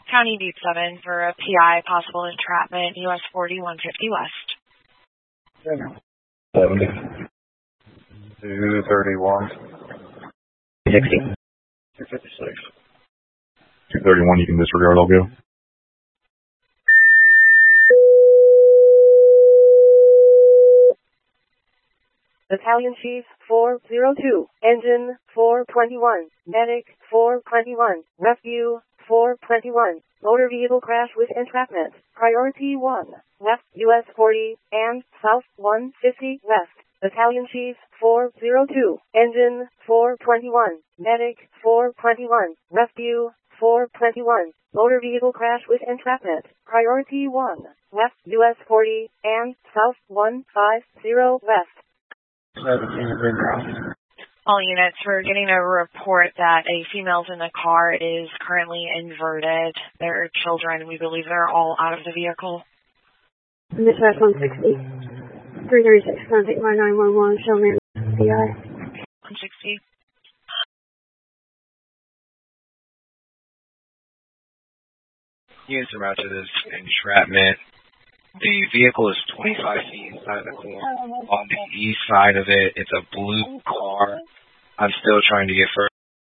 County Deep 7 for a PI, possible entrapment, US 40, 150 West. 70. 231. 60. 256. 231, you can disregard, I'll go. Battalion Chief 402, Engine 421, Medic 421, Rescue 421, Motor Vehicle Crash with Entrapment, Priority 1, Left US 40 and South 150 West. Battalion Chief 402, Engine 421, Medic 421, Rescue 421, Motor Vehicle Crash with Entrapment, Priority 1, Left US 40 and South 150 West. 17 Green Cross. All units, we're getting a report that a female's in the car is currently inverted. There are children. We believe they're all out of the vehicle. Dispatch 160. 336, contact my 911, show me PI. 160. Units are out to this entrapment. The vehicle is 25 feet inside the corner. On the east side of it, it's a blue car. I'm still trying to get further